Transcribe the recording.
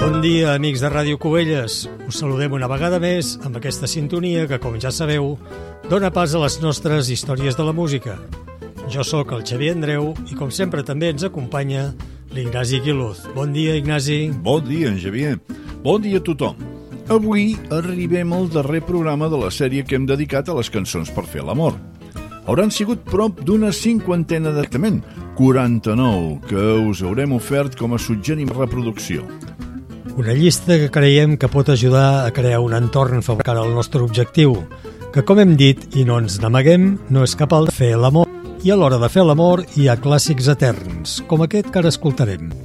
Bon dia, amics de Ràdio Cubelles. Us saludem una vegada més amb aquesta sintonia que, com ja sabeu, dona pas a les nostres històries de la música. Jo sóc el Xavier Andreu i, com sempre, també ens acompanya l'Ignasi Guiluz. Bon dia, Ignasi. Bon dia, en Xavier. Bon dia a tothom. Avui arribem al darrer programa de la sèrie que hem dedicat a les cançons per fer l'amor. Hauran sigut prop d'una cinquantena d'exactament, 49, que us haurem ofert com a suggeriment de reproducció. Una llista que creiem que pot ajudar a crear un entorn favorable al nostre objectiu, que, com hem dit, i no ens n'amaguem, no és cap al de fer l'amor. I a l'hora de fer l'amor hi ha clàssics eterns, com aquest que ara escoltarem.